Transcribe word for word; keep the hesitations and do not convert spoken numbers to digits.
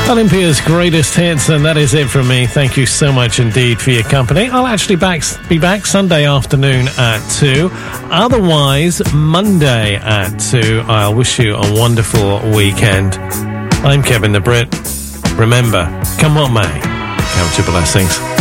Olympia's greatest hits, and that is it from me. Thank you so much indeed for your company. I'll actually back, be back Sunday afternoon at two. Otherwise, Monday at two. I'll wish you a wonderful weekend. I'm Kevin the Brit. Remember, come what may, count your blessings.